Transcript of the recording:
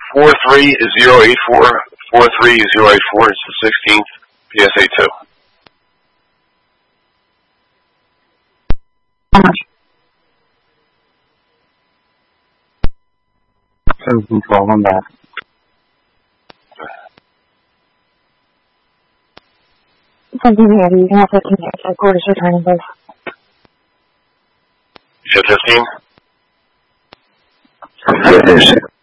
43084. 43084 is the 16th, PSA 2. How much? 1712 on that. Something heavy. You can have 15 quarters returning, please. You said 15? Yes.